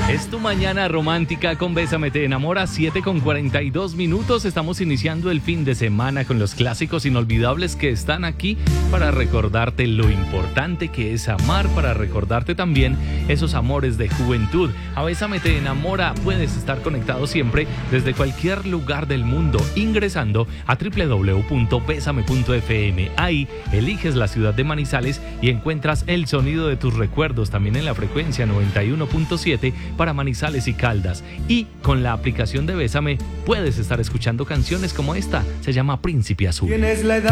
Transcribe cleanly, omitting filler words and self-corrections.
Es tu mañana romántica con Bésame Te Enamora, 7:42. Estamos iniciando el fin de semana con los clásicos inolvidables que están aquí para recordarte lo importante que es amar, para recordarte también esos amores de juventud. A Bésame Te Enamora puedes estar conectado siempre desde cualquier lugar del mundo ingresando a www.besame.fm. Ahí eliges la ciudad de Manizales y encuentras el sonido de tus recuerdos también en la frecuencia 91.7 para Manizales y Caldas. Y con la aplicación de Bésame puedes estar escuchando canciones como esta, se llama Príncipe Azul. Tienes la edad